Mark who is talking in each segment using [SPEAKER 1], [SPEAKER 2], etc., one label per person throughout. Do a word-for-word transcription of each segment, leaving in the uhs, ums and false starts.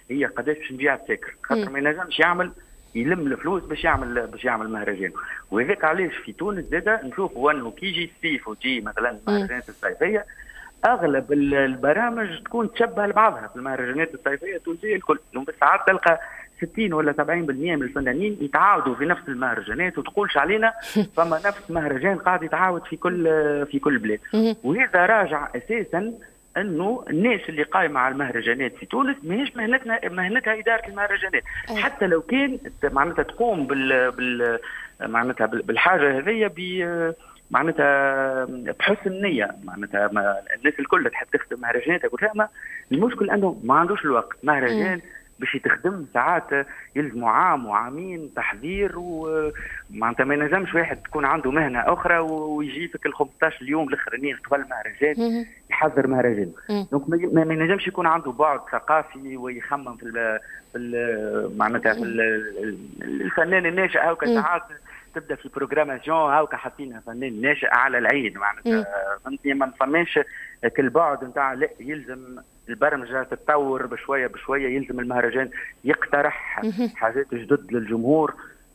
[SPEAKER 1] هي قداش باش نبيع التذاكر، خاطر ما ينجمش يعمل يلم الفلوس باش يعمل باش يعمل مهرجان. وهذاك علاش في تونس زاده نشوفوا انه كي يجي الصيف وتجي مثلا المهرجانات الصيفيه اغلب البرامج تكون تشبه لبعضها في المهرجانات الصيفيه التونسيه الكل، ساعات تلقى ستين ولا سبعين بالمئة من الفنانين يتعاودوا في نفس المهرجانات وتقولش علينا فما نفس مهرجان قاعد يتعاود في كل في كل بلاد. وهذا راجع اساسا انه الناس اللي قايمه على المهرجانات في تونس ماهيش مهنتنا مهنتها اداره المهرجانات، حتى لو كان معناتها تقوم بال, بال معناتها بالحاجه هذيا ب معناتها بحسن نيه، معناتها الناس الكل تحب تخدم مهرجانات. اقول المشكل انه ما عندوش الوقت. مهرجان باش تخدم ساعات يلزموا عام وعامين تحضير، ومعناتها ما ينجمش واحد تكون عنده مهنه اخرى ويجي فيك ال خمسطاش اليوم الاخرانيين قبل المهرجان يحضر مهرجان. دونك ما ينجمش يكون عنده بعد ثقافي ويخمم في ال في ال معناتها في الفنان الناشئ هاكا ساعات تبدا في بروجراماسيون هاكا حاطين فنان ناشئ على العين، معناتها فهمتني ما فماش كل بعد نتاع لا يلزم البرمجه تتطور بشويه بشويه، يلزم المهرجان يقترح حاجات جدد للجمهور،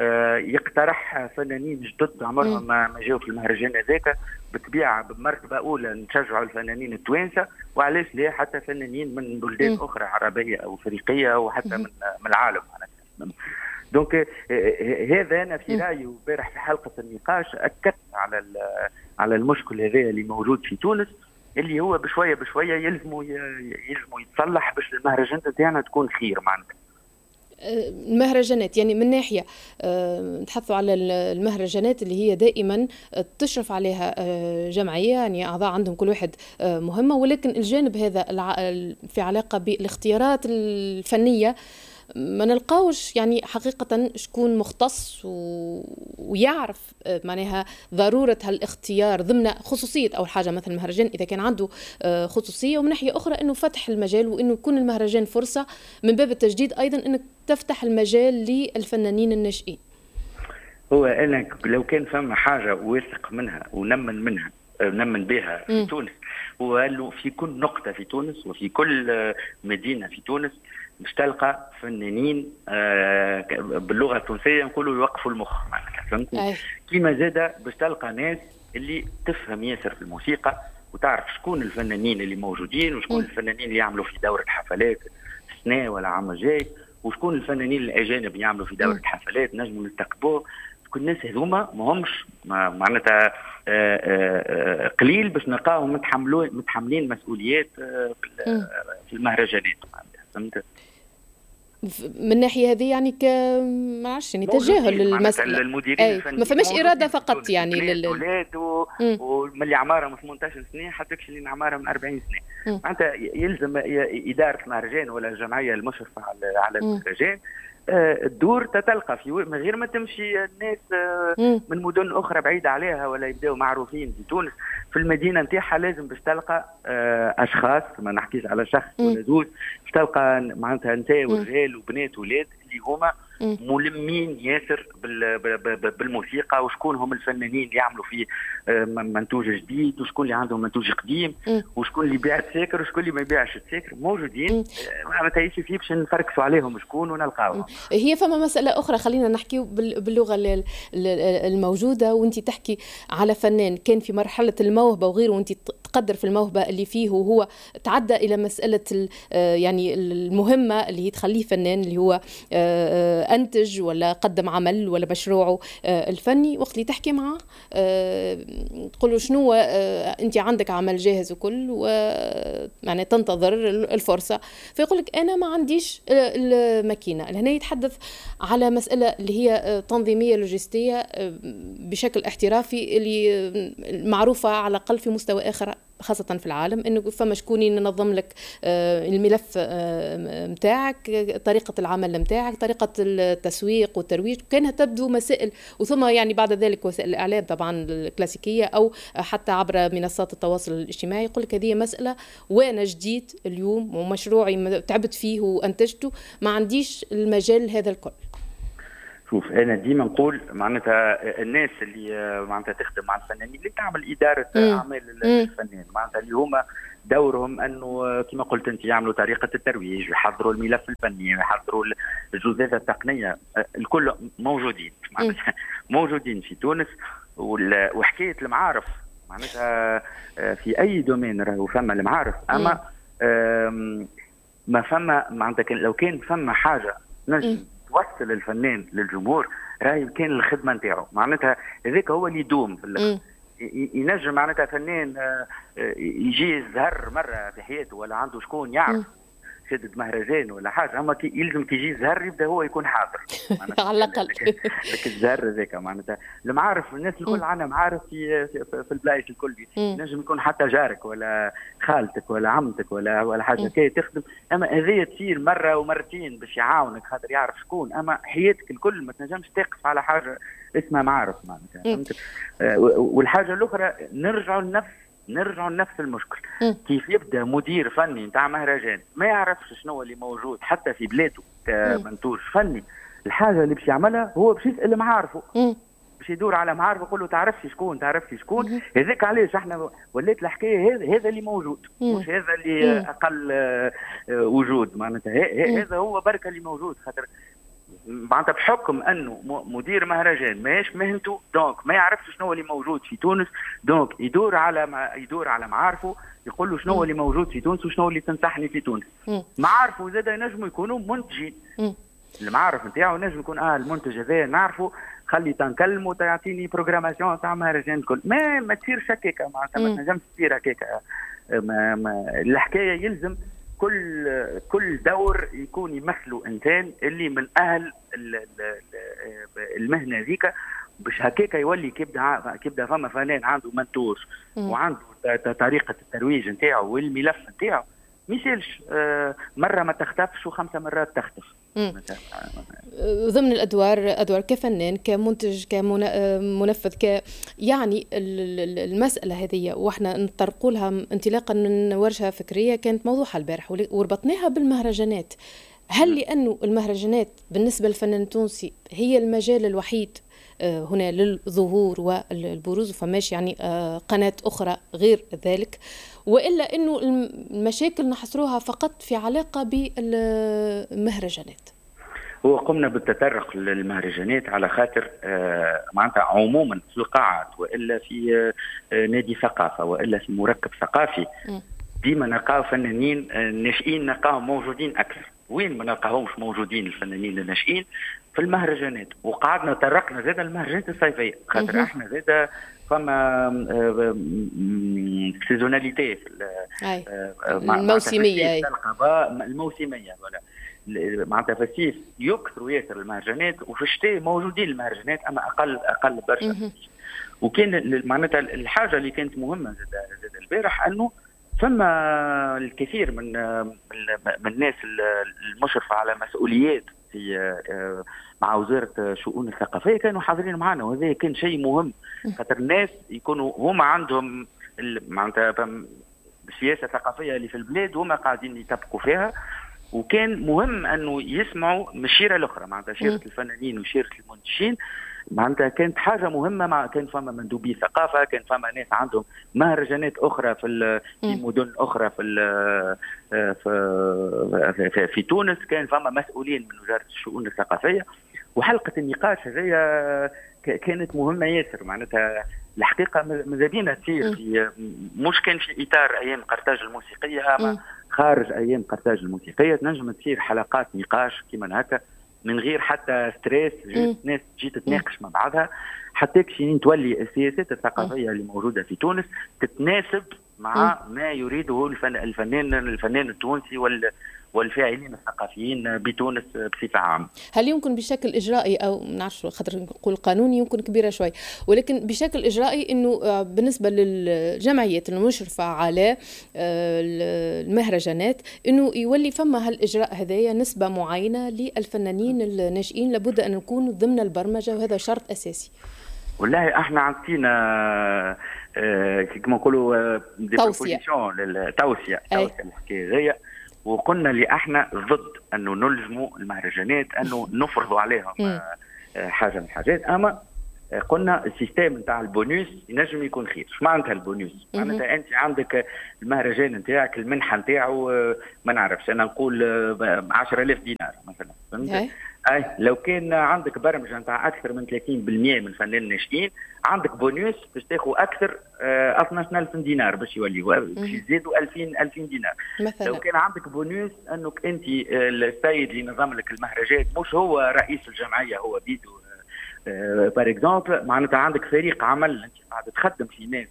[SPEAKER 1] يقترح فنانين جدد عمرهم ما جاوا في المهرجان هذاك. بالطبيعه بمرتبه اولى نشجعوا الفنانين التوانسه، وعلاش لا حتى فنانين من بلدان اخرى عربيه او افريقيه وحتى من من العالم. دونك هذا انا في رايي امبارح في حلقه النقاش اكدت على على المشكل هذا اللي موجود في تونس، اللي هو بشويه بشويه يلزموا يلزموا يتصلح باش المهرجانات نتاعنا تكون خير. معناتها
[SPEAKER 2] المهرجانات يعني من ناحيه نتحدثوا على المهرجانات اللي هي دائما تشرف عليها جمعيه، يعني اعضاء عندهم كل واحد مهمه، ولكن الجانب هذا في علاقه بالاختيارات الفنيه ما نلقاوش يعني حقيقة شكون مختص و... ويعرف معناها ضرورة هالاختيار ضمن خصوصية أول حاجة مثل المهرجان إذا كان عنده خصوصية، ومن ناحية أخرى أنه فتح المجال وأنه يكون المهرجان فرصة من باب التجديد أيضا أنك تفتح المجال للفنانين الناشئين.
[SPEAKER 1] هو أنا لو كان فما حاجة واثق منها ونمن منها نمن بها في م. تونس، هو أنه في كل نقطة في تونس وفي كل مدينة في تونس باش تلقى فنانين آه باللغه التونسيه نقولوا يوقفوا المخ، فهمتني؟ كيما زاده باش تلقى ناس اللي تفهم ياسر في الموسيقى وتعرف شكون الفنانين اللي موجودين وشكون الفنانين اللي يعملوا في دوره حفلات السنه ولا عام الجاي، وشكون الفنانين الاجانب يعملوا في دوره حفلات نجموا نستقبلوه. كل الناس هذوما ما همش معناتها قليل باش نلقاهم متحملين متحملين مسؤوليات في المهرجانات، فهمت؟
[SPEAKER 2] من ناحيه هذه يعني ك ما عرفش يعني تجاهل للمساله،
[SPEAKER 1] المديرين
[SPEAKER 2] ما فماش اراده فقط يعني
[SPEAKER 1] للاولاد ومن اللي عمارهم ثمانطاش سنه حتى اللي عمارهم أربعين سنه. معناتها يلزم اداره المهرجان ولا الجمعيه المشرفه على على المهرجان الدور تتلقى في من غير ما تمشي الناس من مدن اخرى بعيده عليها ولا يبداوا معروفين في تونس. في المدينه نتاعها لازم باش تلقى اشخاص، ما نحكيش على شخص ولا زوج، باش تلقى معناتها نساء ورجال وبنات وولاد اللي هما ملمين ياسر بالموسيقى، وشكون هم الفنانين اللي يعملوا في منتوج جديد وشكون اللي عندهم منتوج قديم وشكون اللي يبيع التذاكر وشكون اللي ما يبيعش التذاكر، موجودين معناتها يجي فيه باش نفركسوا عليهم شكون ونلقاوهم.
[SPEAKER 2] هي فما مسألة أخرى خلينا نحكي باللغة الموجودة، وانت تحكي على فنان كان في مرحلة الموهبة وغيره وانت تقدر في الموهبة اللي فيه وهو تعدى إلى مسألة يعني المهمة اللي هي تخليه فنان، اللي هو أنتج ولا قدم عمل ولا مشروعه الفني، وقت اللي تحكي معه تقول له شنو أنت عندك عمل جاهز وكل ويعني تنتظر الفرصة، فيقول لك أنا ما عنديش الماكينة. هنا يتحدث على مسألة اللي هي تنظيمية لوجستية بشكل احترافي اللي معروفة على الأقل في مستوى آخر خاصة في العالم، إنه فما شكون ينظم لك الملف متاعك، طريقة العمل متاعك، طريقة التسويق والترويج، كانها تبدو مسائل، وثم يعني بعد ذلك وسائل الإعلام طبعا الكلاسيكية أو حتى عبر منصات التواصل الاجتماعي يقول لك هذه مسألة وأنا جديد اليوم ومشروعي تعبت فيه وأنتجته ما عنديش المجال هذا الكل.
[SPEAKER 1] شوف انا ديما نقول معناتها الناس اللي معناتها تخدم مع الفنانين اللي تعمل اداره مم. اعمال الفنان معناتها اللي هما دورهم انه كما قلت انت يعملوا طريقه الترويج، يحضروا الملف الفني، يحضروا الجزئيه التقنيه، الكل موجودين معناتها موجودين في تونس. وحكايه المعارف معناتها في اي دومين راهو فما المعارف، اما ما فما معناتها لو كان فما حاجه نجم توصل الفنان للجمهور راهي كان الخدمه نتاعو معناتها هذاك هو اللي يدوم في الاخر. ينجم معناتها فنان يجي يزهر مره في حياته ولا عنده شكون يعرف شدد مهرجان ولا حاجه، اما كي يلزم كي يجي يزهر يبدا هو يكون حاضر
[SPEAKER 2] على الاقل.
[SPEAKER 1] لكن الزهر هذاك معناتها المعارف الناس الكل عندنا معارف في في, في البلايص الكل، ينجم يكون حتى جارك ولا خالتك ولا عمتك ولا ولا حاجه كي تخدم، اما هذه تصير مره ومرتين باش يعاونك خاطر يعرف شكون، اما حياتك الكل ما تنجمش تقف على حاجه اسمها معارف معناتها. والحاجه الاخرى نرجعوا لنفس نرجعوا لنفس المشكل. م. كيف يبدا مدير فني نتاع مهرجان ما يعرفش شنو اللي موجود حتى في بلاده كمنتوج فني، الحاجه اللي باش يعملها هو باش يسال معارفه، باش يدور على معارفه يقول له تعرفش شكون تعرفش شكون. هذاك علاش احنا ولات الحكايه هذا هذا اللي موجود، م. مش هذا اللي م. اقل وجود معناتها، هذا هو بركه اللي موجود خاطر معناتها بحكم انه مدير مهرجان ماهيش مهنته دونك ما يعرفش شنو اللي موجود في تونس، دونك يدور على ما يدور على معارفه يقول له شنو اللي موجود في تونس وشنو اللي تنصحني في تونس. معارفه زاد ينجموا يكونوا منتجين، المعارف نتاعو ينجم يكون اه المنتج هذا نعرفه خلي تنكلمه تعطيني بروجراماسيون تاع مهرجان الكل، ما ما تصيرش هكاكا معناتها ما تنجمش تصير هكاكا. ما ما الحكايه يلزم كل كل دور يكون يمثلوا انسان اللي من اهل المهنه ذيك، باش هكاك يولي كيبدا كيبدا فما فنان عنده منتوج وعنده طريقه الترويج نتاعو والملف نتاعو ما يسالش مره ما تختفش وخمسه مرات تختف.
[SPEAKER 2] ضمن الادوار ادوار كفنان كمنتج كمنفذ ك يعني المساله هذه واحنا نطرقوا لها انطلاقا من ورشه فكريه كانت موضوعها البارح وربطناها بالمهرجانات. هل لانه المهرجانات بالنسبه للفنان التونسي هي المجال الوحيد هنا للظهور والبروز وفماش يعني قناه اخرى غير ذلك، والا انه المشاكل نحصروها فقط في علاقه بالمهرجانات؟
[SPEAKER 1] هو قمنا بالتطرق للمهرجانات على خاطر آه معناتها عموما في القاعات والا في آه نادي ثقافه والا في مركب ثقافي ديما نلقاو فنانين آه ناشئين نلقاهم موجودين اكثر. وين ما نلقاهمش موجودين الفنانين الناشئين؟ في المهرجانات. وقعدنا طرقنا زاد المهرجانات الصيفيه خاطر احنا زاد فما سيزوناليتي
[SPEAKER 2] الموسميه
[SPEAKER 1] الموسميه ولا معناتها في الصيف يكثروا ياسر المهرجانات وفي الشتاء موجودين المهرجانات اما اقل اقل برشا. وكان معناتها الحاجه اللي كانت مهمه زاد زاد البارح انه فما الكثير من من الناس المشرفه على مسؤوليات في مع وزاره الشؤون الثقافيه كانوا حاضرين معنا، وهذا كان شيء مهم خاطر الناس يكونوا هما عندهم معناتها السياسه الثقافيه اللي في البلاد هما قاعدين يطبقوا فيها، وكان مهم انه يسمعوا من الشيره الاخرى معناتها شيره الفنانين وشيره المنتجين. معناتها كانت حاجه مهمه، مع كان فما مندوبي ثقافه، كان فما ناس عندهم مهرجانات اخرى في في مدن اخرى في في في, في تونس، كان فما مسؤولين من وزاره الشؤون الثقافيه. وحلقه النقاش هذه كانت مهمه ياسر معناتها الحقيقه ماذا بينا تصير في مش كان في اطار ايام قرطاج الموسيقيه اما خارج ايام قرطاج الموسيقيه تنجم تصير حلقات نقاش كيما هكا من غير حتى ستريس، ناس تجي تتناقش مع بعضها حتى كشين تولي السياسات الثقافيه اللي موجوده في تونس تتناسب مع ما يريده الفن الفنان الفنان التونسي وال والفاعلين الثقافيين بتونس بصفه عامه.
[SPEAKER 2] هل يمكن بشكل اجرائي او ما نعرفش خاطر نقول قانوني يمكن كبيره شوي، ولكن بشكل اجرائي انه بالنسبه للجمعيات المشرفه على المهرجانات انه يولي فما هالاجراء هذايا نسبه معينه للفنانين الناشئين لابد ان نكونوا ضمن البرمجه، وهذا شرط اساسي؟
[SPEAKER 1] والله احنا عطينا آه كما نقولوا
[SPEAKER 2] توصيه
[SPEAKER 1] توصيه توصيه الحكايه هي، وقلنا اللي احنا ضد انه نلزموا المهرجانات انه نفرضوا عليهم حاجه من الحاجات. اما قلنا السيستم نتاع البونوس ينجم يكون خير. اش معناتها البونوس؟ معناتها انت عندك المهرجان نتاعك المنحه نتاعو ما نعرفش انا نقول عشرة آلاف دينار مثلا، فهمت؟ اي لو كان عندك برمجه نتاع اكثر من ثلاثين بالمئة من فنانين ناشئين عندك بونوس باش تاخذ اكثر اثناش ألف دينار باش يوليوا باش يزيدوا ألفين ألفين دينار مثلا. لو كان عندك بونوس انك انت السيد اللي نظم لك المهرجان مش هو رئيس الجمعيه، هو بيدو بار اكزومبل، معناتها عندك فريق عمل انت قاعد تخدم في ناس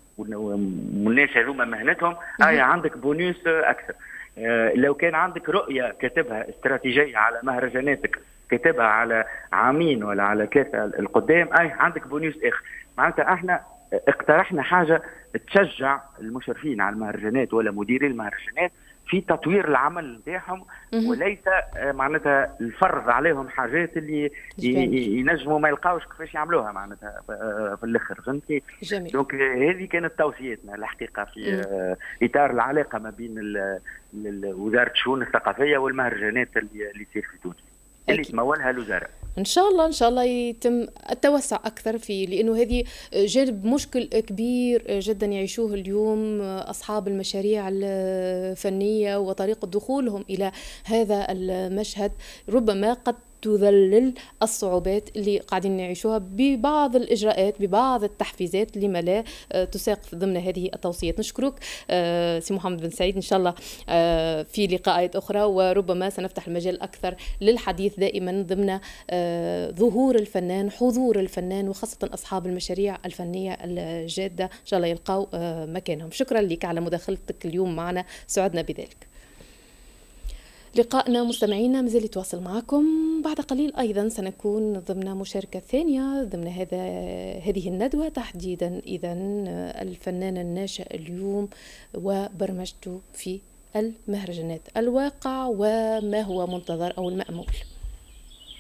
[SPEAKER 1] والناس هذوما مهنتهم، اي عندك بونوس اكثر. لو كان عندك رؤيه كاتبها استراتيجيه على مهرجاناتك كاتبها على عامين ولا على ثلاثه القدام، اي عندك بونوس اخر. معناتها احنا اقترحنا حاجه تشجع المشرفين على المهرجانات ولا مديري المهرجانات في تطوير العمل نتاعهم، وليس معناتها الفرض عليهم حاجات اللي ينجموا ما يلقاوش كيفاش يعملوها معناتها في الاخر، فهمتي؟ دونك هذه كانت توصيتنا الحقيقه في اطار العلاقه ما بين وزاره الشؤون الثقافيه والمهرجانات اللي تصير في تونس اللي تمولها الوزاره.
[SPEAKER 2] ان شاء الله ان شاء الله يتم التوسع اكثر في، لانه هذه جانب مشكل كبير جدا يعيشوه اليوم اصحاب المشاريع الفنيه وطريقه دخولهم الى هذا المشهد ربما قد تذلل الصعوبات اللي قاعدين نعيشوها ببعض الإجراءات ببعض التحفيزات لما لا تساق ضمن هذه التوصيات. نشكرك سي محمد بن سعيد، إن شاء الله في لقاءات أخرى وربما سنفتح المجال أكثر للحديث دائما ضمن ظهور الفنان، حضور الفنان، وخاصة أصحاب المشاريع الفنية الجادة إن شاء الله يلقوا مكانهم. شكرا لك على مداخلتك اليوم معنا، سعدنا بذلك. لقائنا مستمعينا مازال يتواصل معكم، بعد قليل أيضا سنكون ضمن مشاركة ثانية ضمن هذا هذه الندوة تحديدا إذا الفنان الناشئ اليوم وبرمجته في المهرجانات، الواقع وما هو منتظر أو المأمول.